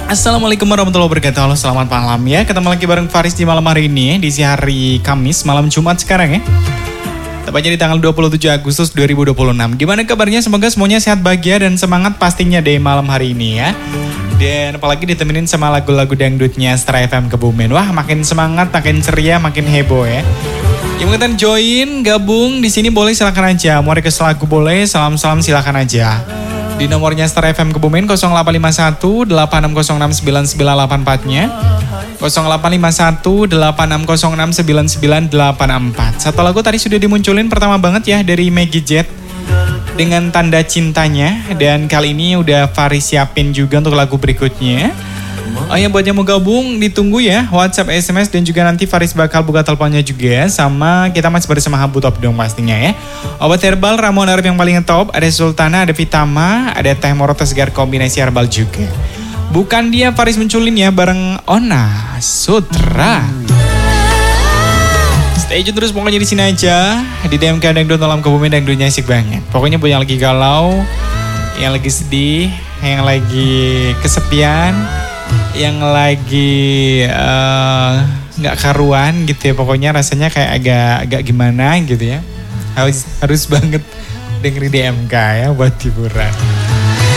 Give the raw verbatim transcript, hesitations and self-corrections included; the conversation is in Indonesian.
Assalamualaikum warahmatullahi wabarakatuh. Halo, selamat malam ya. Ketemu lagi bareng Faris di malam hari ini, di si hari Kamis, malam Jumat sekarang ya. Tepatnya di tanggal dua puluh tujuh Agustus dua ribu dua puluh enam. Gimana kabarnya? Semoga semuanya sehat, bahagia, dan semangat pastinya di malam hari ini ya. Dan apalagi ditemenin sama lagu-lagu dangdutnya Astra F M Kebumen. Wah, makin semangat, makin ceria, makin heboh ya. Yang mau join, gabung di sini boleh, silakan aja. Mau request lagu boleh, salam-salam silakan aja. Di nomornya Astra F M Kebumen nol delapan lima satu delapan enam nol enam sembilan sembilan delapan empat-nya. nol delapan lima satu delapan enam nol enam sembilan sembilan delapan empat. Satu lagu tadi sudah dimunculin pertama banget ya dari Maggie Jet dengan Tanda Cintanya. Dan kali ini udah Faris siapin juga untuk lagu berikutnya. Oh ya, buat yang mau gabung ditunggu ya, WhatsApp, S M S, dan juga nanti Faris bakal buka teleponnya juga. Sama kita masih bersama Habu Top dong pastinya ya. Obat herbal ramuan Arab yang paling top, ada Sultana, ada Vitama, ada Teh Morote segar kombinasi herbal juga. Bukan dia Faris munculin ya, bareng Ona Sutra. Stay tune terus pokoknya di sini aja, di D M K Dangdut Malam Kebumen, dangdutnya asik banget. Pokoknya buat yang lagi galau, yang lagi sedih, yang lagi kesepian, yang lagi nggak uh, karuan gitu ya, pokoknya rasanya kayak agak agak gimana gitu ya, harus harus banget dengerin D M K ya buat hiburan.